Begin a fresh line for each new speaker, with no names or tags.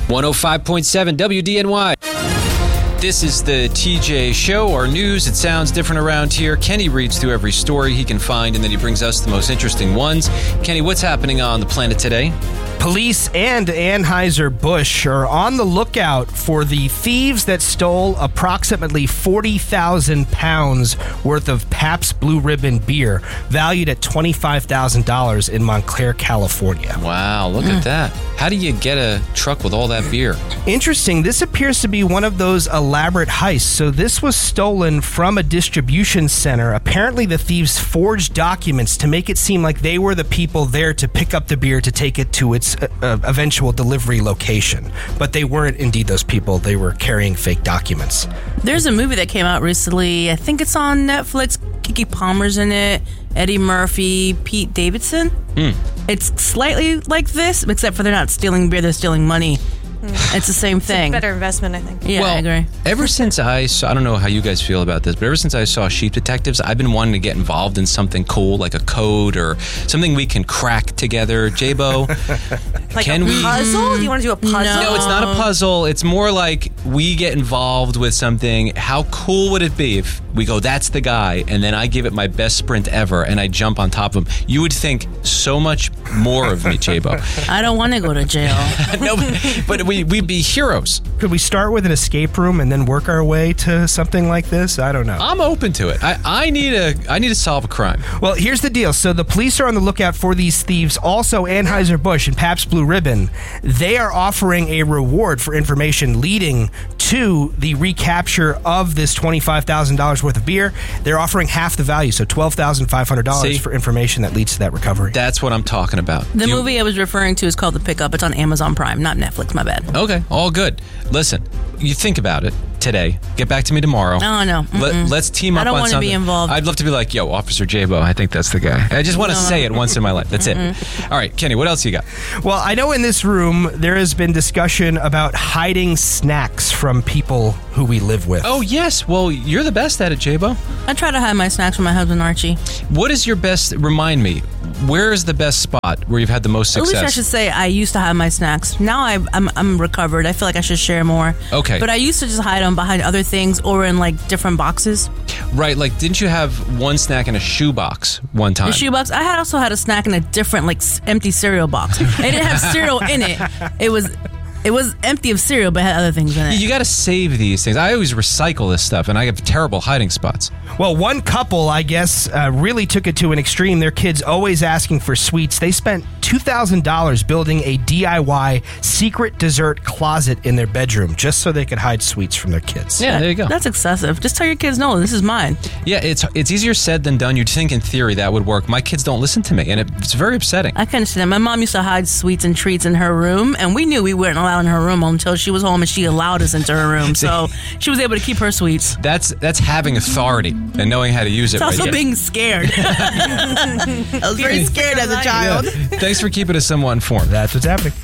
105.7 WDNY. This is the TJ Show, our news. It sounds different around here. Kenny reads through every story he can find, and then he brings us the most interesting ones. Kenny, what's happening on the planet today?
Police and Anheuser-Busch are on the lookout for the thieves that stole approximately 40,000 pounds worth of Pabst Blue Ribbon beer, valued at $25,000 in Montclair, California.
Wow, look at that. How do you get a truck with all that beer?
Interesting. This appears to be one of those elaborate heists. So this was stolen from a distribution center. Apparently, the thieves forged documents to make it seem like they were the people there to pick up the beer to take it to its eventual delivery location. But they weren't indeed those people. They were carrying fake documents.
There's a movie that came out recently. I think it's on Netflix. Keke Palmer's in it. Eddie Murphy, Pete Davidson. It's slightly like this, except for they're not stealing beer, they're stealing money. It's the same thing.
It's a better investment, I think.
Yeah, I agree.
Ever since I don't know how you guys feel about this, but ever since I saw Sheep Detectives, I've been wanting to get involved in something cool, like a code or something we can crack together. J-Bo,
like a puzzle? Do you want to do a puzzle?
No, it's not a puzzle. It's more like we get involved with something. How cool would it be if we go, that's the guy, and then I give it my best sprint ever, and I jump on top of him? You would think so much more of me, J-Bo.
I don't want to go to jail.
No, but we'd be heroes.
Could we start with an escape room and then work our way to something like this? I don't know.
I'm open to it. I need to solve a crime.
Well, here's the deal. So the police are on the lookout for these thieves. Also, Anheuser-Busch and Pabst Blue Ribbon, they are offering a reward for information leading to the recapture of this $25,000 worth of beer. They're offering half the value, so $12,500 for information that leads to that recovery.
That's what I'm talking about.
The movie I was referring to is called The Pickup. It's on Amazon Prime, not Netflix. My bad.
Okay, all good. Listen, you think about it today. Get back to me tomorrow.
Oh, no.
Let's team up on something.
I don't want to be involved.
I'd love to be like, yo, Officer J-Bo, I think that's the guy. I just want to say it once in my life. That's it. All right, Kenny, what else you got?
Well, I know in this room there has been discussion about hiding snacks from people who we live with.
Oh, yes. Well, you're the best at it, J-Bo.
I try to hide my snacks from my husband, Archie.
What is your best, remind me, where is the best spot where you've had the most success?
At least I should say I used to hide my snacks. Now I'm recovered. I feel like I should share more.
Okay.
But I used to just hide them behind other things or in like different boxes.
Right. Like, didn't you have one snack in a shoebox one time?
A shoebox? I also had a snack in a different like empty cereal box. It didn't have cereal in it. It was empty of cereal, but had other things in it.
You got to save these things. I always recycle this stuff, and I have terrible hiding spots.
Well, one couple, I guess, really took it to an extreme. Their kids always asking for sweets. They spent $2,000 building a DIY secret dessert closet in their bedroom just so they could hide sweets from their kids.
Yeah, there you go.
That's excessive. Just tell your kids, no, this is mine.
Yeah, it's easier said than done. You'd think in theory that would work. My kids don't listen to me, and it's very upsetting.
I can understand. My mom used to hide sweets and treats in her room, and we knew we weren't allowed in her room until she was home, and she allowed us into her room. So she was able to keep her sweets.
That's having authority and knowing how to use it.
It's also being scared. I was very scared as a child.
Yeah. Thanks for keeping us somewhat informed.
That's what's happening.